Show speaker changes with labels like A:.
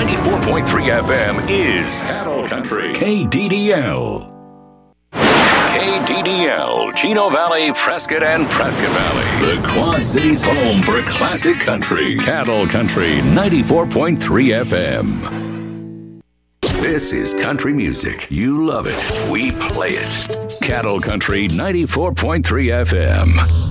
A: 94.3 FM is Cattle Country. KDDL. KDDL, Chino Valley, Prescott, and Prescott Valley. The Quad Cities' home for classic country. Cattle Country, 94.3 FM. This is country music. You love it. We play it. Cattle Country, 94.3 FM.